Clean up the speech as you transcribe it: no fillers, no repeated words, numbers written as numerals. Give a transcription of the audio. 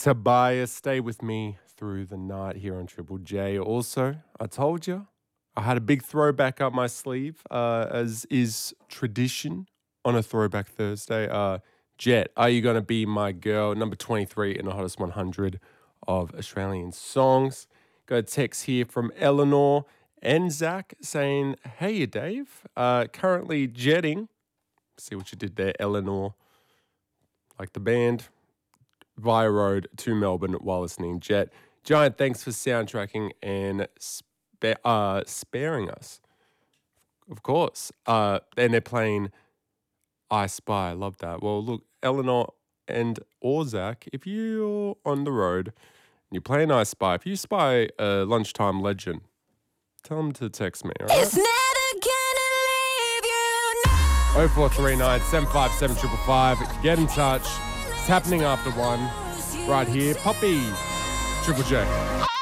Tobias, stay with me through the night here on Triple J. Also, I told you I had a big throwback up my sleeve, as is tradition on a Throwback Thursday. Jet, Are You Gonna Be My Girl? Number 23 in the hottest 100 of Australian songs. Got a text here from Eleanor and Zach saying, hey, Dave, currently jetting. See what you did there, Eleanor. Like the band. Via road to Melbourne while listening Jet. Giant thanks for soundtracking and sparing us. Of course. And they're playing I Spy. Love that. Well, look, Eleanor or Zach, if you're on the road and you're playing I Spy, if you spy a lunchtime legend, tell them to text me, all right? It's never gonna leave you now. 0439 757 555. Get in touch. It's happening after 1 right here. Poppy, Triple J.